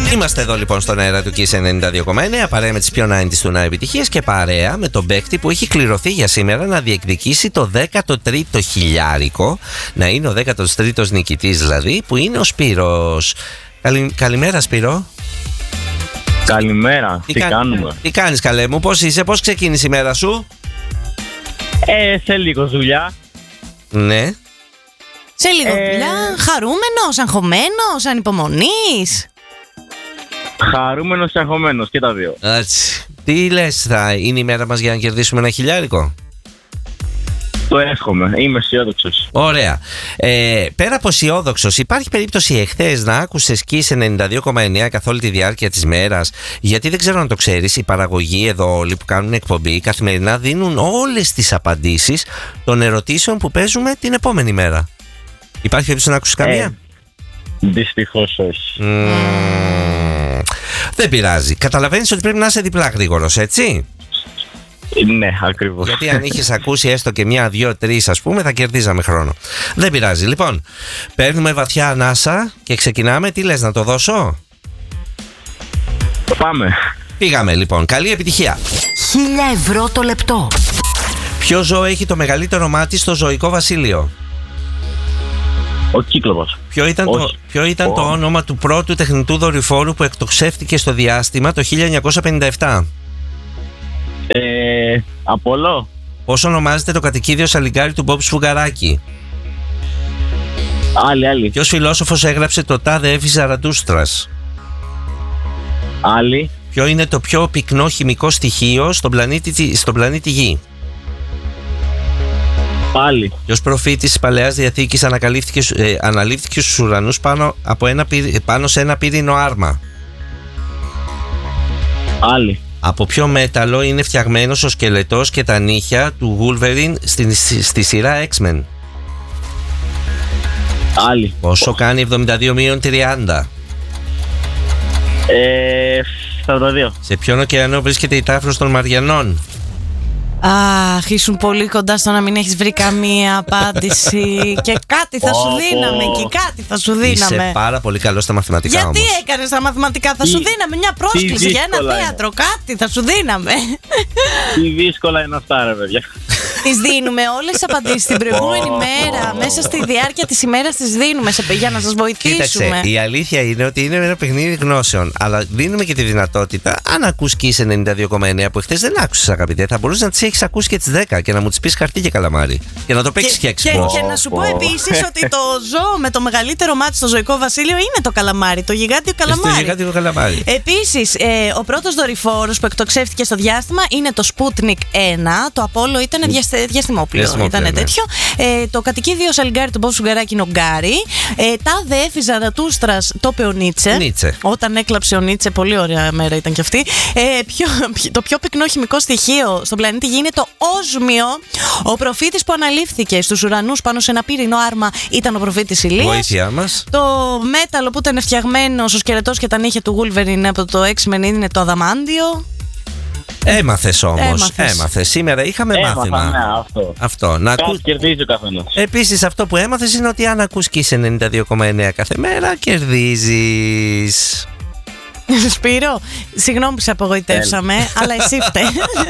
Είμαστε εδώ λοιπόν στον αέρα του Kiss 92,9, παρέα με τις πιο 90's του να επιτυχίες και παρέα με τον παίκτη που έχει κληρωθεί για σήμερα να διεκδικήσει το 13ο χιλιάρικο, να είναι ο 13ος νικητής δηλαδή, που είναι ο Σπύρος. Καλημέρα Σπύρο. Καλημέρα, τι κάνουμε? Τι κάνεις καλέ μου, πώς είσαι, πώς ξεκίνησε η μέρα σου? Σε λίγο δουλειά. Ναι. Σε λίγο δουλειά, χαρούμενος, αγχωμένος, ανυπομονής? Χαρούμενος και αγχωμένος και τα δύο. Έτσι. Τι λες, θα είναι η μέρα μας για να κερδίσουμε ένα χιλιάρικο? Το εύχομαι, είμαι αισιόδοξος. Ωραία. Πέρα από αισιόδοξος, υπάρχει περίπτωση εχθές να άκουσες Kiss 92,9 καθ' όλη τη διάρκεια της μέρας? Γιατί δεν ξέρω αν το ξέρεις, οι παραγωγοί εδώ όλοι που κάνουν εκπομπή καθημερινά δίνουν όλες τις απαντήσεις των ερωτήσεων που παίζουμε την επόμενη μέρα. Υπάρχει περίπτωση να ακούσεις καμία? Δυστυχώς όχι. Δεν πειράζει. Καταλαβαίνεις ότι πρέπει να είσαι διπλά γρήγορος, έτσι? Ναι, ακριβώς. Γιατί αν είχες ακούσει έστω και μια, δύο, τρεις ας πούμε, θα κερδίζαμε χρόνο. Δεν πειράζει. Λοιπόν, παίρνουμε βαθιά ανάσα και ξεκινάμε. Τι λες, να το δώσω? Πάμε. Πήγαμε λοιπόν. Καλή επιτυχία. 1.000 ευρώ το λεπτό. Ποιο ζώο έχει το μεγαλύτερο μάτι στο ζωικό βασίλειο? Ο Κύκλοπος. Ποιο ήταν το όνομα του πρώτου τεχνητού δορυφόρου που εκτοξεύτηκε στο διάστημα το 1957? Απόλλω. Πώς ονομάζεται το κατοικίδιο σαλιγκάρι του Μπομπ Σφουγγαράκη? Άλλη. Ποιος φιλόσοφος έγραψε το τάδε Εύη Ζαρατούστρας? Άλλη. Ποιο είναι το πιο πυκνό χημικό στοιχείο στον πλανήτη Γη? Πάλι. Ποιος προφήτης της Παλαιάς Διαθήκης αναλήφθηκε στους ουρανούς πάνω σε ένα πύρινο άρμα? Άλλη. Από ποιο μέταλλο είναι φτιαγμένος ο σκελετός και τα νύχια του Wolverine στη σειρά X-Men? Άλλη. Πόσο κάνει 72 μείον 30? 42. Σε ποιον ωκεανό βρίσκεται η Τάφρος των Μαριανών? Αχ, ήσουν πολύ κοντά στο να μην έχεις βρει καμία απάντηση. Και κάτι θα σου δίναμε εκεί, κάτι θα σου δίναμε. Είσαι πάρα πολύ καλό στα μαθηματικά. Γιατί όμως έκανες τα μαθηματικά? Θα σου δίναμε μια πρόσκληση για ένα θέατρο, κάτι θα σου δίναμε. Τι δύσκολα είναι αυτά ρε παιδιά. Τις δίνουμε όλες τις απαντήσεις την προηγούμενη μέρα. Μέσα στη διάρκεια της ημέρας τις δίνουμε για να σας βοηθήσουμε. Κοίταξε, η αλήθεια είναι ότι είναι ένα παιχνίδι γνώσεων. Αλλά δίνουμε και τη δυνατότητα, αν ακούς Kiss 92,9 που χθες δεν άκουσες αγαπητέ, θα μπορούσες να τις έχεις ακούσει και τις 10 και να μου τις πεις χαρτί και καλαμάρι. Για να το παίξεις και έξυπνο. Και να σου πω επίσης ότι το ζώο με το μεγαλύτερο μάτι στο ζωικό βασίλειο είναι το καλαμάρι, το γιγάντιο καλαμάρι. Επίσης, ο πρώτος δορυφόρος που εκτοξεύτηκε στο διάστημα είναι το Sputnik 1. Το Απόλλω ήταν διαστημόπλαιο. Ήταν τέτοιο. Το κατοικίδιο σαλιγκάρι του Μπομπ Σφουγγαράκη είναι ο Γκάρι. Τάδε Εύη Ζαρατούστρας το είπε ο Νίτσε. Όταν έκλαψε ο Νίτσε, πολύ ωραία μέρα ήταν κι αυτή. Το πιο πυκνό χημικό στοιχείο στον πλανήτη Γη είναι το όσμιο. Ο προφήτης που αναλήφθηκε στους ουρανούς πάνω σε ένα πύρινο άρμα ήταν ο προφήτης Ηλίας. Βοήθειά μας. Το μέταλλο που ήταν φτιαγμένο ο σκελετός και τα νύχια του Wolverine από το X-Men είναι το αδαμάντιο. Έμαθες όμως. Έμαθες. Σήμερα είχαμε μάθημα. Ναι, αυτό. Κερδίζει ο καθένας. Επίσης, αυτό που έμαθες είναι ότι αν ακούς Kiss 92,9 κάθε μέρα, κερδίζεις. Σπύρο, συγγνώμη που σε απογοητεύσαμε, αλλά εσύ φταίει.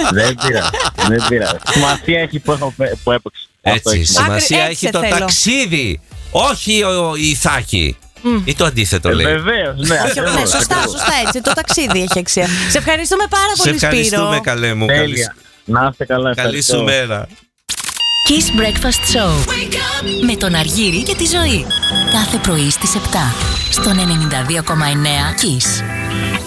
Δεν πειράζει. Σημασία έχει που έπαιξε. Έτσι, σημασία έχει το ταξίδι, όχι η Ιθάκη. Ή το αντίθετο λέει. Βεβαίως, ναι. Σωστά έτσι. Το ταξίδι έχει αξία. Σε ευχαριστούμε πάρα πολύ, Σπύρο. Σε ευχαριστούμε καλέ μου. Να είστε καλά. Καλή σου μέρα. Kiss Breakfast Show με τον Αργύρη και τη Ζωή. Κάθε πρωί στις 7 στον 92,9 Kiss.